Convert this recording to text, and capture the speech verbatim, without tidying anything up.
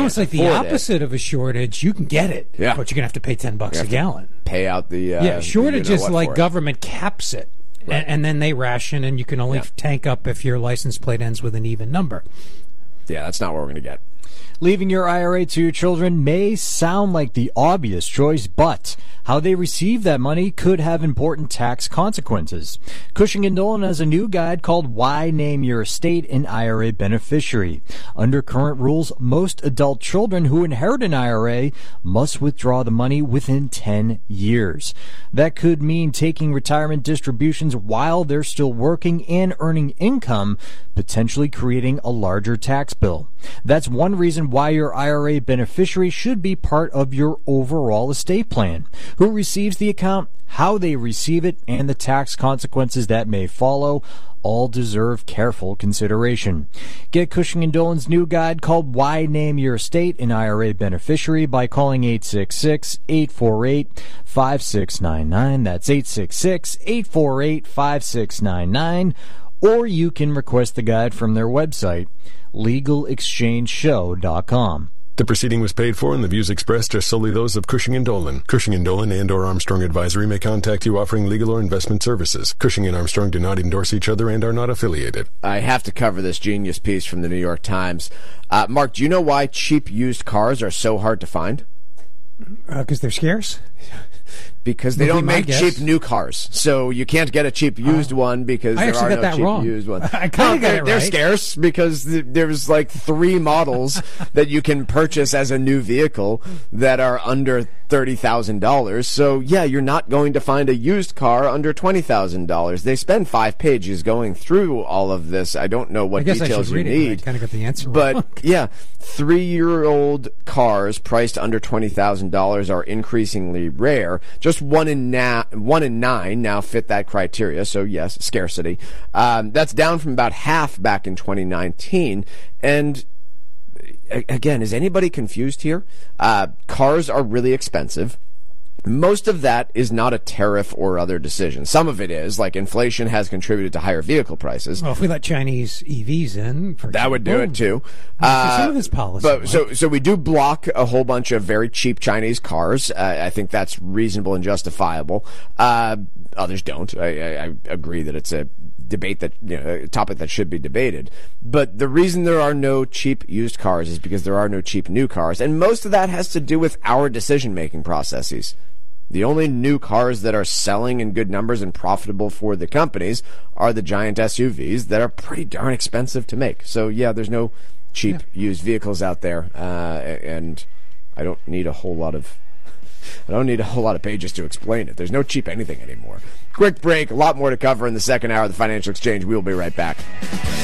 Oh, it's like the opposite it. of a shortage. You can get it, yeah. but you're going to have to pay ten bucks a gallon. Pay out the... Uh, yeah, shortage you know is like government it. caps it, right. and, and then they ration, and you can only yeah. tank up if your license plate ends with an even number. Yeah, that's not what we're going to get. Leaving your I R A to your children may sound like the obvious choice, but how they receive that money could have important tax consequences. Cushing and Dolan has a new guide called Why Name Your Estate an I R A Beneficiary. Under current rules, most adult children who inherit an I R A must withdraw the money within ten years. That could mean taking retirement distributions while they're still working and earning income, potentially creating a larger tax bill. That's one reason why your I R A beneficiary should be part of your overall estate plan. Who receives the account, how they receive it, and the tax consequences that may follow all deserve careful consideration. Get Cushing and Dolan's new guide called Why Name Your Estate an I R A Beneficiary by calling eight six six, eight four eight, five six nine nine. That's eight six six, eight four eight, five six nine nine. Or you can request the guide from their website, legal exchange show dot com. The proceeding was paid for, and the views expressed are solely those of Cushing and Dolan. Cushing and Dolan and or Armstrong Advisory may contact you offering legal or investment services. Cushing and Armstrong do not endorse each other and are not affiliated. I have to cover this genius piece from the New York Times. Uh, Mark, do you know why cheap used cars are so hard to find? Because uh, they're scarce? Because they don't make cheap new cars, so you can't get a cheap used uh, one because I there are no cheap wrong. used ones. I kind of well, got it They're right. scarce because th- there's like three models that you can purchase as a new vehicle that are under thirty thousand dollars. So yeah, you're not going to find a used car under twenty thousand dollars. They spend five pages going through all of this. I don't know what I guess details I should you read need. It, I kind of got the answer but wrong. yeah, three-year-old cars priced under twenty thousand dollars are increasingly rare. Just one in na- one in nine now fit that criteria. So yes, scarcity. Um, that's down from about half back in twenty nineteen. And again, is anybody confused here? Uh, cars are really expensive. Most of that is not a tariff or other decision. Some of it is, like inflation has contributed to higher vehicle prices. Well, if we let Chinese E Vs in, for that example, would do it too. Uh, some of this policy. But, so, so we do block a whole bunch of very cheap Chinese cars. Uh, I think that's reasonable and justifiable. Uh, others don't. I, I, I agree that it's a debate that, you know, a topic that should be debated. But the reason there are no cheap used cars is because there are no cheap new cars, and most of that has to do with our decision-making processes. The only new cars that are selling in good numbers and profitable for the companies are the giant S U Vs that are pretty darn expensive to make. So, yeah, there's no cheap yeah. used vehicles out there, uh, and I don't need a whole lot of I don't need a whole lot of pages to explain it. There's no cheap anything anymore. Quick break, a lot more to cover in the second hour of the Financial Exchange. We'll be right back.